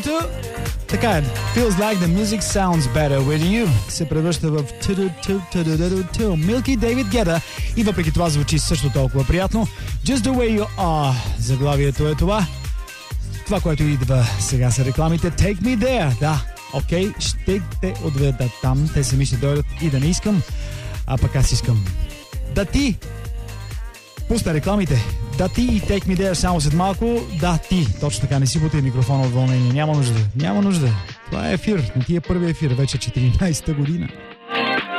Ту-ту-ту. Така е. Feels like the music sounds better with you. Се превръща в ту-ту-ту-ту-ту-ту. Milky David Guetta. И въпреки това звучи също толкова приятно. Just the way you are. Заглавието е това. Това, което идва сега са рекламите. Take me there. Да. Окей, ще те отведа там. Те сами ще дойдат и да не искам. А пък аз искам да ти пусна рекламите. Да ти и Take Me There само след малко. Да ти. Точно така, не си бутай микрофона от вълнение. Няма нужда. Това е ефир. Не ти е първи ефир. Вече 14-та година.